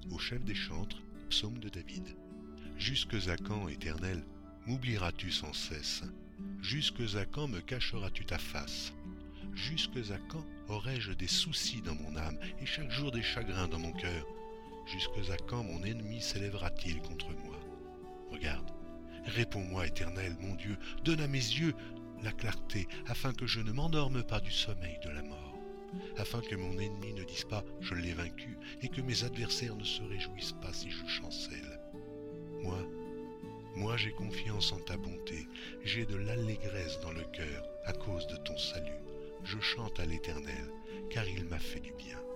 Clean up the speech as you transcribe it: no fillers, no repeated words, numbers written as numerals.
Au chef des chantres, psaume de David. Jusque à quand, Éternel, m'oublieras-tu sans cesse? Jusque à quand me cacheras-tu ta face? Jusque à quand aurai-je des soucis dans mon âme et chaque jour des chagrins dans mon cœur? Jusque à quand mon ennemi s'élèvera-t-il contre moi? Regarde, réponds-moi, Éternel, mon Dieu, donne à mes yeux la clarté, afin que je ne m'endorme pas du sommeil de la mort, afin que mon ennemi ne dise pas « je l'ai vaincu » et que mes adversaires ne se réjouissent pas si je chancelle. Moi j'ai confiance en ta bonté, j'ai de l'allégresse dans le cœur à cause de ton salut. Je chante à l'Éternel, car il m'a fait du bien.